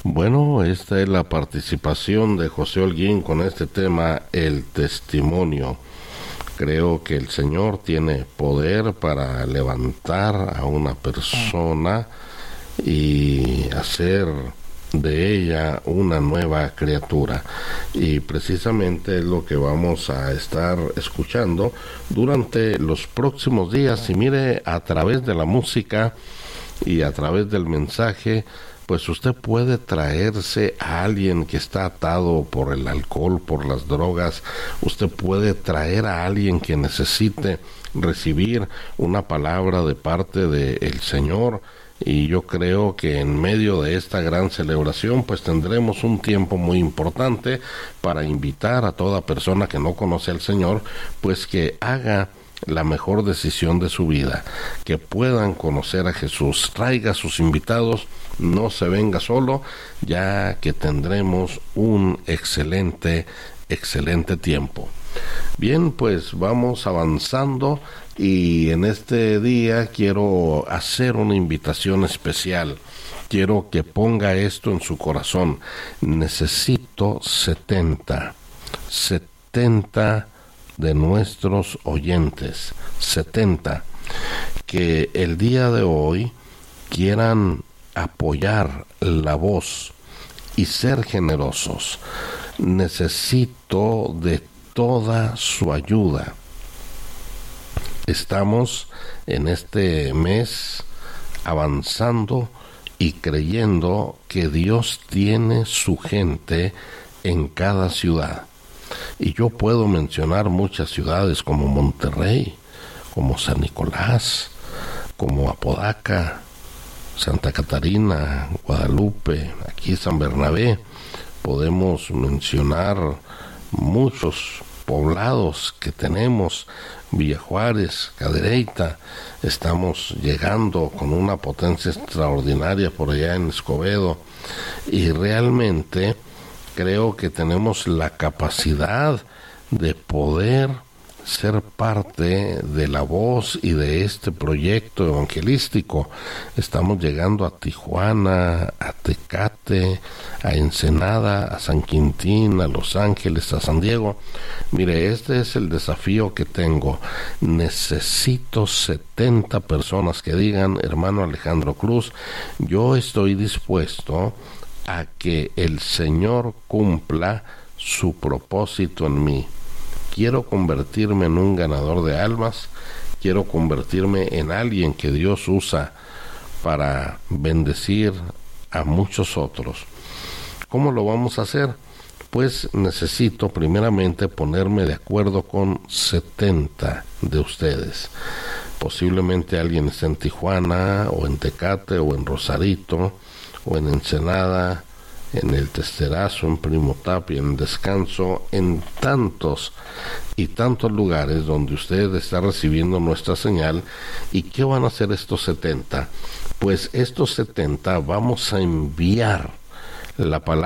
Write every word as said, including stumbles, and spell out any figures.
Bueno, esta es la participación de José Holguín con este tema, el testimonio. Creo que el Señor tiene poder para levantar a una persona y hacer de ella una nueva criatura, y precisamente es lo que vamos a estar escuchando durante los próximos días. Y mire, a través de la música y a través del mensaje, pues usted puede traerse a alguien que está atado por el alcohol, por las drogas. Usted puede traer a alguien que necesite recibir una palabra de parte del Señor. Y yo creo que en medio de esta gran celebración pues tendremos un tiempo muy importante para invitar a toda persona que no conoce al Señor, pues que haga la mejor decisión de su vida, que puedan conocer a Jesús. Traiga a sus invitados, no se venga solo, ya que tendremos un excelente, excelente tiempo. Bien, pues vamos avanzando, y en este día quiero hacer una invitación especial. Quiero que ponga esto en su corazón. Necesito setenta, setenta de nuestros oyentes, setenta, que el día de hoy quieran apoyar la voz y ser generosos. Necesito de toda su ayuda. Estamos en este mes avanzando y creyendo que Dios tiene su gente en cada ciudad. Y yo puedo mencionar muchas ciudades como Monterrey, como San Nicolás, como Apodaca, Santa Catarina, Guadalupe, aquí San Bernabé. Podemos mencionar muchos poblados que tenemos, Villa Juárez, Cadereyta. Estamos llegando con una potencia extraordinaria por allá en Escobedo, y realmente creo que tenemos la capacidad de poder ser parte de la voz y de este proyecto evangelístico. Estamos llegando a Tijuana, a Tecate, a Ensenada, a San Quintín, a Los Ángeles, a San Diego. Mire, este es el desafío que tengo. Necesito setenta personas que digan: hermano Alejandro Cruz, yo estoy dispuesto a que el Señor cumpla su propósito en mí. Quiero convertirme en un ganador de almas, quiero convertirme en alguien que Dios usa para bendecir a muchos otros. ¿Cómo lo vamos a hacer? Pues necesito primeramente ponerme de acuerdo con setenta de ustedes. Posiblemente alguien esté en Tijuana, o en Tecate, o en Rosarito, o en Ensenada, en el Testerazo, en Primo Tapia, en Descanso, en tantos y tantos lugares donde usted está recibiendo nuestra señal. ¿Y qué van a hacer estos setenta? Pues estos setenta vamos a enviar la palabra